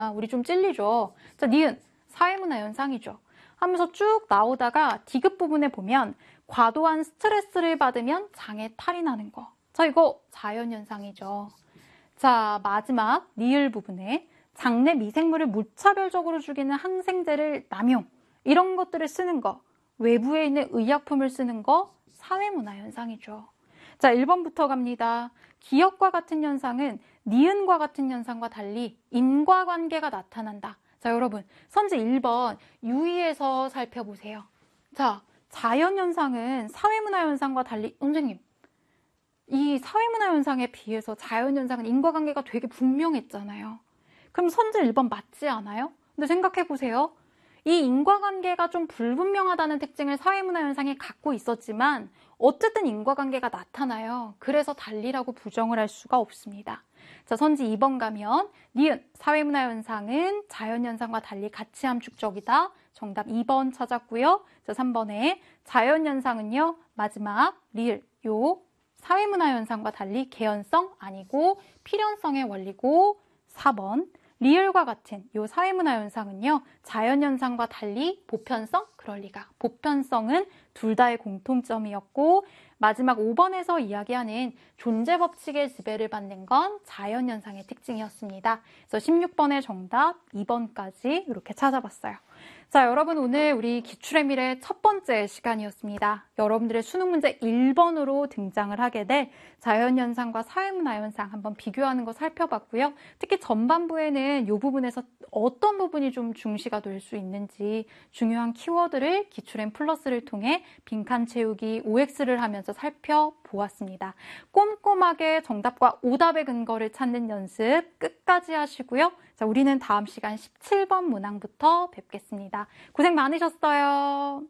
우리 좀 찔리죠. 자, 니은 사회문화 현상이죠. 하면서 쭉 나오다가 디귿 부분에 보면 과도한 스트레스를 받으면 장에 탈이 나는 거. 자, 이거 자연현상이죠. 자, 마지막 니을 부분에 장내 미생물을 무차별적으로 죽이는 항생제를 남용, 이런 것들을 쓰는 거, 외부에 있는 의약품을 쓰는 거, 사회문화 현상이죠. 자, 1번부터 갑니다. 기역과 같은 현상은 니은과 같은 현상과 달리 인과관계가 나타난다. 자, 여러분, 선지 1번 유의해서 살펴보세요. 자, 자연현상은 사회문화현상과 달리, 선생님, 이 사회문화현상에 비해서 자연현상은 인과관계가 되게 분명했잖아요. 그럼 선지 1번 맞지 않아요? 근데 생각해보세요. 이 인과관계가 좀 불분명하다는 특징을 사회문화현상이 갖고 있었지만 어쨌든 인과관계가 나타나요. 그래서 달리라고 부정을 할 수가 없습니다. 자, 선지 2번 가면 니은 사회문화현상은 자연현상과 달리 가치 함축적이다. 정답 2번 찾았고요. 자, 3번에 자연현상은요. 마지막 리을 요 사회문화현상과 달리 개연성 아니고 필연성의 원리고 4번 리을과 같은 요 사회문화현상은요. 자연현상과 달리 보편성? 그럴 리가. 보편성은 둘 다의 공통점이었고 마지막 5번에서 이야기하는 존재법칙의 지배를 받는 건 자연현상의 특징이었습니다. 그래서 16번의 정답 2번까지 이렇게 찾아봤어요. 자, 여러분 오늘 우리 기출의 미래 첫 번째 시간이었습니다. 여러분들의 수능 문제 1번으로 등장을 하게 될 자연현상과 사회문화현상 한번 비교하는 거 살펴봤고요. 특히 전반부에는 이 부분에서 어떤 부분이 좀 중시가 될 수 있는지 중요한 키워드를 기출엔 플러스를 통해 빈칸 채우기 OX를 하면서 살펴보았습니다. 꼼꼼하게 정답과 오답의 근거를 찾는 연습 끝까지 하시고요. 자, 우리는 다음 시간 17번 문항부터 뵙겠습니다. 고생 많으셨어요.